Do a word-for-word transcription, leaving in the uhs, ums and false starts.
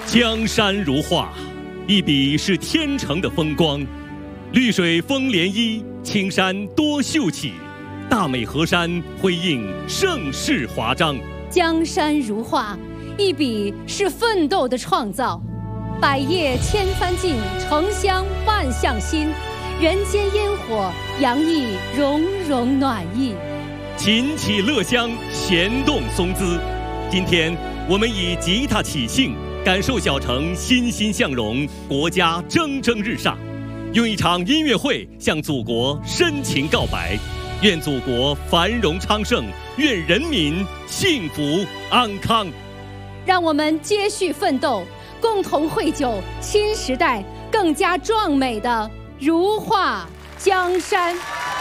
江山如画，一笔是天成的风光。绿水风涟漪，青山多秀气，大美河山辉映盛世华章。 江山如画，一笔是奋斗的创造。百叶千帆尽，城乡万象新。人间烟火，洋溢融融暖意。 琴起乐乡，弦动松姿。今天我们以吉他起兴，感受小城欣欣向荣，国家蒸蒸日上。用一场音乐会向祖国深情告白，愿祖国繁荣昌盛，愿人民幸福安康。 让我们接续奋斗，共同绘就新时代更加壮美的如画江山。